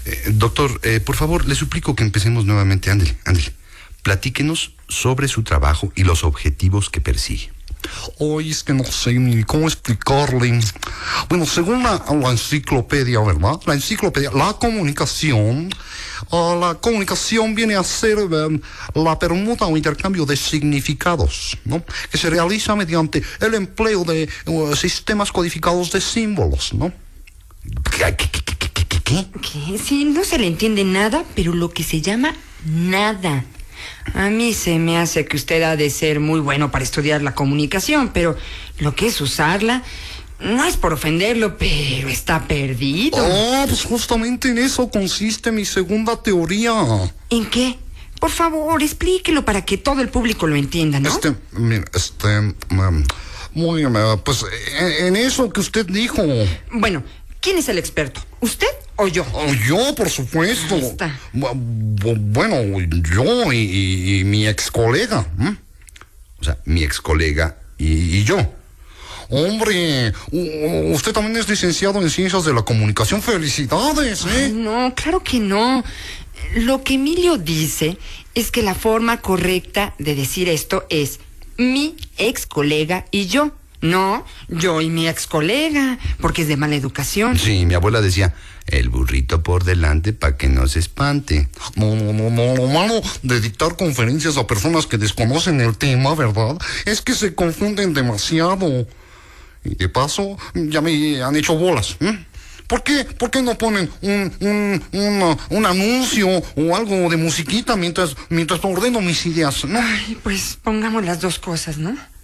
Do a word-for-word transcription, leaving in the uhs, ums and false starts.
Eh, doctor, eh, por favor, le suplico que empecemos nuevamente. Ándele, ándele. Platíquenos sobre su trabajo y los objetivos que persigue. Hoy es que no sé ni cómo explicarle. Bueno, según la, la enciclopedia, ¿verdad? La enciclopedia, la comunicación, uh, la comunicación viene a ser um, la permuta o intercambio de significados, ¿no? Que se realiza mediante el empleo de uh, sistemas codificados de símbolos, ¿no? ¿Qué? ¿Qué? ¿Qué? ¿Qué? ¿Qué? ¿Qué? ¿Qué? Sí, no se le entiende nada, pero lo que se llama nada. A mí se me hace que usted ha de ser muy bueno para estudiar la comunicación, pero lo que es usarla, no es por ofenderlo, pero está perdido. Ah, pues justamente en eso consiste mi segunda teoría. ¿En qué? Por favor, explíquelo para que todo el público lo entienda, ¿no? Este, mira, este, um, muy, uh, pues en, en eso que usted dijo. Bueno, ¿quién es el experto? ¿Usted o yo? Oh, yo, por supuesto. Ahí está. Bueno, yo y, y, y mi ex colega. ¿eh? O sea, mi ex colega y, y yo. Hombre, u- usted también es licenciado en Ciencias de la Comunicación. ¡Felicidades! ¿eh? Ay, no, claro que no. Lo que Emilio dice es que la forma correcta de decir esto es mi ex colega y yo. No, yo y mi ex colega, porque es de mala educación. Sí, mi abuela decía, el burrito por delante para que no se espante. No, no, no, no, lo malo de dictar conferencias a personas que desconocen el tema, ¿verdad? Es que se confunden demasiado. Y de paso, ya me han hecho bolas. ¿eh? ¿Por qué? ¿Por qué no ponen un, un, un, un anuncio o algo de musiquita mientras, mientras ordeno mis ideas, ¿no? Ay, pues pongamos las dos cosas, ¿no?